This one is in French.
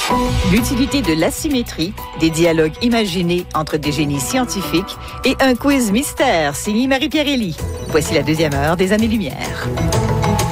L'utilité de l'asymétrie, des dialogues imaginés entre des génies scientifiques et un quiz mystère signé Marie-Pierre Elie. Voici la deuxième heure des Années-Lumière.